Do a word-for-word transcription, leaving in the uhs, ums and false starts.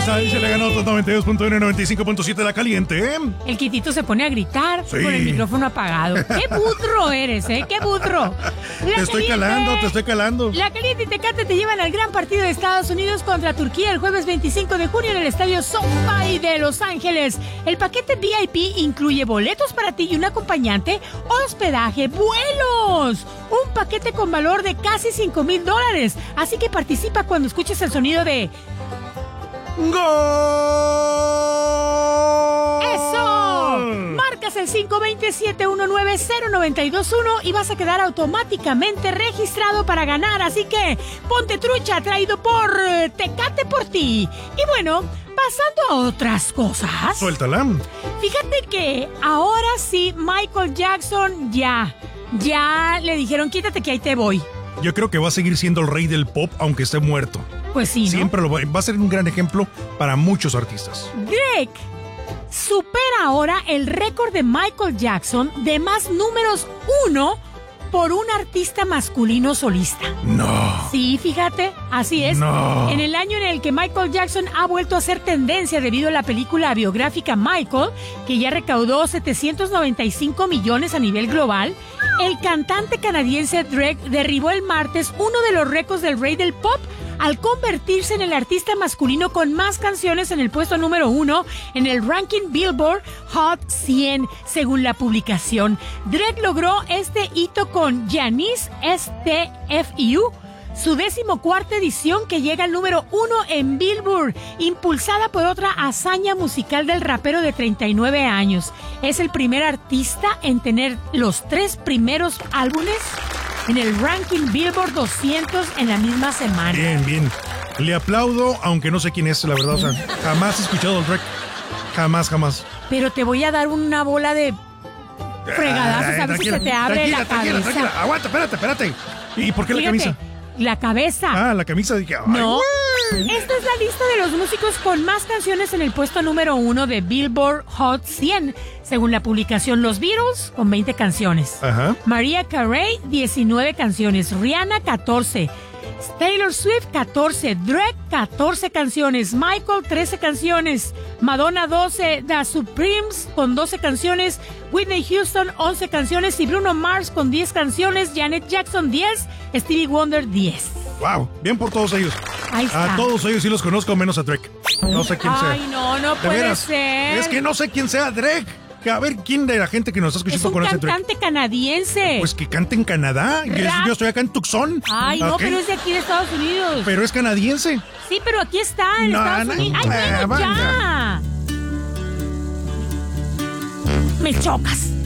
está, y se le ganó noventa y dos punto uno y noventa y cinco punto siete La Caliente. El Quitito se pone a gritar Sí. con el micrófono apagado. ¡Qué budro eres, eh! ¡Qué budro! La Te estoy Caliente. calando, te estoy calando. La Caliente y Tecate te llevan al gran partido de Estados Unidos contra Turquía el jueves veinticinco de junio en el estadio SoFi de Los Ángeles. El paquete V I P incluye boletos para ti y un acompañante, hospedaje, vuelos. Un paquete con valor de casi cinco mil dólares. Así que participa cuando escuches el sonido de... ¡Gol! ¡Eso! Marcas el cinco dos cero, siete uno nueve, cero nueve dos uno y vas a quedar automáticamente registrado para ganar. Así que ponte trucha, traído por eh, Tecate por ti. Y bueno, pasando a otras cosas. Suéltala. Fíjate que ahora sí Michael Jackson ya, ya le dijeron quítate que ahí te voy. Yo creo que va a seguir siendo el rey del pop aunque esté muerto. Pues sí, ¿no? Siempre lo va, va a ser un gran ejemplo para muchos artistas. Drake supera ahora el récord de Michael Jackson de más números uno por un artista masculino solista. No. Sí, fíjate, así es. No. En el año en el que Michael Jackson ha vuelto a ser tendencia debido a la película biográfica Michael, que ya recaudó setecientos noventa y cinco millones a nivel global, el cantante canadiense Drake derribó el martes uno de los récords del rey del pop al convertirse en el artista masculino con más canciones en el puesto número uno en el ranking Billboard Hot cien, según la publicación. Drake logró este hito con Janice S T F U, su decimocuarta edición que llega al número uno en Billboard, impulsada por otra hazaña musical del rapero de treinta y nueve años. Es el primer artista en tener los tres primeros álbumes en el ranking Billboard doscientos en la misma semana. Bien, bien. Le aplaudo, aunque no sé quién es, la verdad. O sea, jamás he escuchado el Drake. Jamás, jamás. Pero te voy a dar una bola de fregadazos, Ay, a ver si tranquila, se te abre tranquila, la tranquila, cabeza. tranquila. Aguanta, espérate, espérate. ¿Y por qué la Fíjate, camisa? La cabeza. Ah, la camisa. Dije, ay, No. güey. Esta es la lista de los músicos con más canciones en el puesto número uno de Billboard Hot cien, según la publicación Los Beatles, con veinte canciones. Ajá. Mariah Carey, diecinueve canciones. Rihanna, catorce. Taylor Swift, catorce. Drake, catorce canciones. Michael, trece canciones. Madonna, doce. The Supremes, con doce canciones. Whitney Houston, once canciones. Y Bruno Mars, con diez canciones. Janet Jackson, diez. Stevie Wonder, diez. Wow, bien por todos ellos. Ahí está. A todos ellos sí los conozco, menos a Drake. No sé quién sea. Ay, no, no De puede veras. ser. Es que no sé quién sea Drake. A ver, ¿quién de la gente que nos está Es escuchando un conoce a Drake? cantante canadiense. Pues que cante en Canadá. Yo, Rap. yo estoy acá en Tucson. Ay, no, Ok. pero es de aquí de Estados Unidos. Pero es canadiense. Sí, pero aquí está, en No, Estados no, Unidos. Ay, eh, bueno, ya. Me chocas.